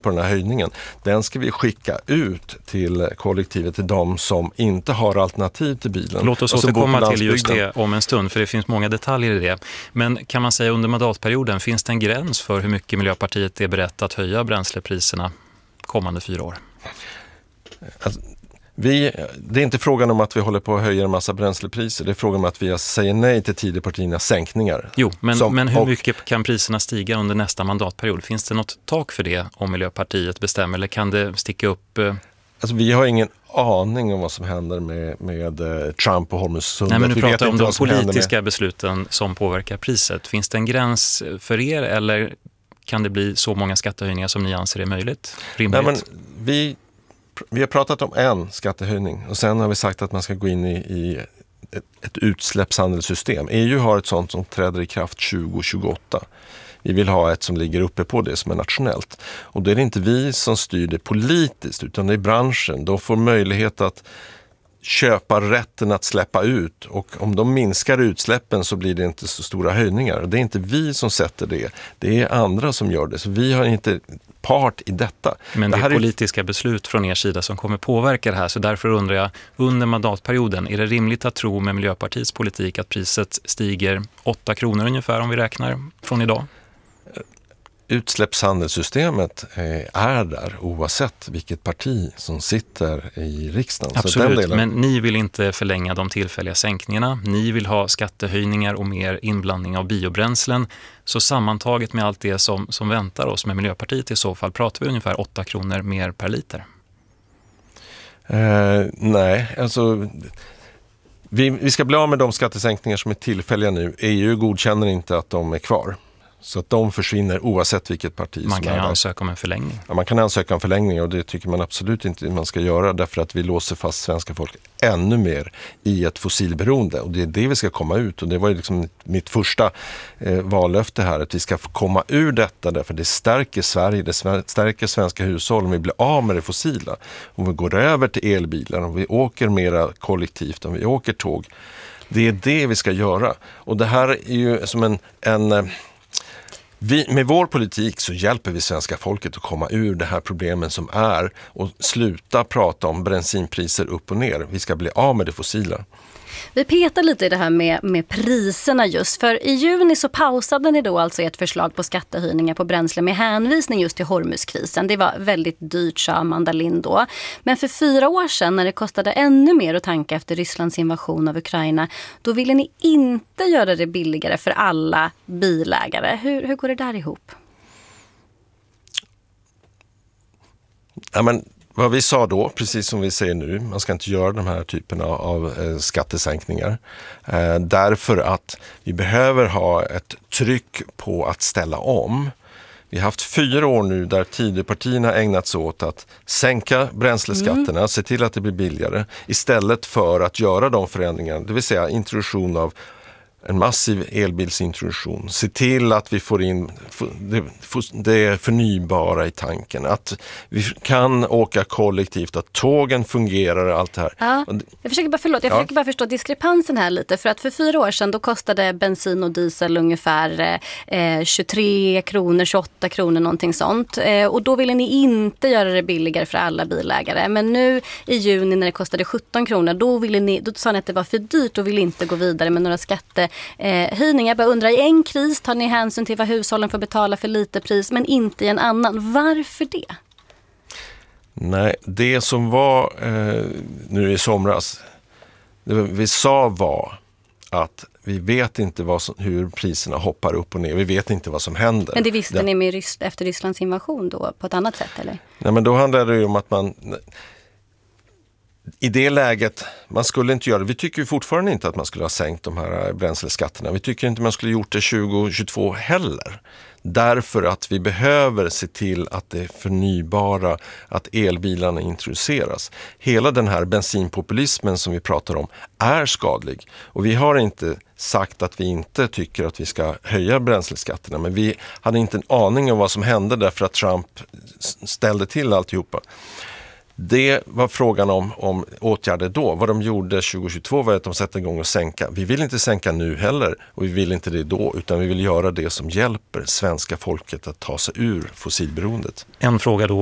på den här höjningen, den ska vi skicka ut till kollektivet, till de som inte har alternativ till bilen. Låt oss återkomma till just det om en stund, för det finns många detaljer i det. Men kan man säga under mandatperioden, finns det en gräns för hur mycket Miljöpartiet är berett att höja bränslepriserna kommande 4 år? Alltså, det är inte frågan om att vi håller på att höja en massa bränslepriser. Det är frågan om att vi säger nej till Tidöpartiernas sänkningar. Jo, men hur mycket kan priserna stiga under nästa mandatperiod? Finns det något tak för det om Miljöpartiet bestämmer, eller kan det sticka upp? Alltså, vi har ingen aning om vad som händer med Trump och Hormuzsundet. Nej, men nu pratar om de politiska besluten som påverkar priset. Finns det en gräns för er, eller kan det bli så många skattehöjningar som ni anser är möjligt? Rimligt? Nej, men vi har pratat om en skattehöjning och sen har vi sagt att man ska gå in i ett utsläppshandelssystem. EU har ett sånt som träder i kraft 2028. Vi vill ha ett som ligger uppe på det som är nationellt. Och då är det inte vi som styr det politiskt, utan det är branschen. De får möjlighet att köpa rätten att släppa ut, och om de minskar utsläppen så blir det inte så stora höjningar. Det är inte vi som sätter det. Det är andra som gör det. Så vi har inte part i detta. Men det är politiska beslut från er sida som kommer påverka det här, så därför undrar jag, under mandatperioden, är det rimligt att tro med Miljöpartiets politik att priset stiger 8 kronor ungefär om vi räknar från idag? Utsläppshandelssystemet är där oavsett vilket parti som sitter i riksdagen. Absolut, men ni vill inte förlänga de tillfälliga sänkningarna. Ni vill ha skattehöjningar och mer inblandning av biobränslen. Så sammantaget med allt det som väntar oss med Miljöpartiet, i så fall pratar vi ungefär 8 kronor mer per liter. Nej, alltså vi ska bli av med de skattesänkningar som är tillfälliga nu. EU godkänner inte att de är kvar. Så att de försvinner oavsett vilket parti som är där. Man kan ju ansöka om en förlängning. Ja, man kan ansöka om förlängning, och det tycker man absolut inte man ska göra, därför att vi låser fast svenska folk ännu mer i ett fossilberoende. Och det är det vi ska komma ut. Och det var ju liksom mitt första vallöfte här, att vi ska komma ur detta, därför det stärker Sverige, det stärker svenska hushåll om vi blir av med det fossila. Om vi går över till elbilar, om vi åker mera kollektivt, om vi åker tåg. Det är det vi ska göra. Och det här är ju som med vår politik så hjälper vi svenska folket att komma ur det här problemen som är, och sluta prata om bensinpriser upp och ner. Vi ska bli av med det fossila. Vi petar lite i det här med priserna just. För i juni så pausade ni då alltså ett förslag på skattehöjningar på bränsle med hänvisning just till Hormuzkrisen. Det var väldigt dyrt, sa Amanda Lind då. Men för 4 år sedan, när det kostade ännu mer att tanka efter Rysslands invasion av Ukraina, då ville ni inte göra det billigare för alla bilägare. Hur går det där ihop? Ja, men vad vi sa då, precis som vi säger nu, man ska inte göra de här typerna av skattesänkningar. Därför att vi behöver ha ett tryck på att ställa om. Vi har haft 4 år nu där Tidöpartierna ägnat sig åt att sänka bränsleskatterna, se till att det blir billigare, istället för att göra de förändringarna, det vill säga introduktion av en massiv elbilsintroduktion. Se till att vi får in det förnybara i tanken. Att vi kan åka kollektivt, att tågen fungerar och allt det här. Ja, jag försöker bara förstå diskrepansen här lite. För att för 4 år sedan då kostade bensin och diesel ungefär 23 kronor, 28 kronor, någonting sånt. Och då ville ni inte göra det billigare för alla bilägare. Men nu i juni när det kostade 17 kronor, då sa ni att det var för dyrt och ville inte gå vidare med några skattehöjningar. Jag bara undrar, i en kris tar ni hänsyn till vad hushållen får betala för literpris, men inte i en annan. Varför det? Nej, det som var nu i somras, det vi sa var att vi vet inte hur priserna hoppar upp och ner. Vi vet inte vad som händer. Men det visste ni efter Rysslands invasion då på ett annat sätt, eller? Nej, men då handlar det ju om att man i det läget, man skulle inte göra det. Vi tycker fortfarande inte att man skulle ha sänkt de här bränsleskatterna. Vi tycker inte man skulle gjort det 2022 heller. Därför att vi behöver se till att det är förnybara, att elbilarna introduceras. Hela den här bensinpopulismen som vi pratar om är skadlig. Och vi har inte sagt att vi inte tycker att vi ska höja bränsleskatterna. Men vi hade inte en aning om vad som hände därför att Trump ställde till alltihopa. Det var frågan om åtgärder då. Vad de gjorde 2022 var att de satte igång och sänka. Vi vill inte sänka nu heller och vi vill inte det då, utan vi vill göra det som hjälper svenska folket att ta sig ur fossilberoendet. En fråga då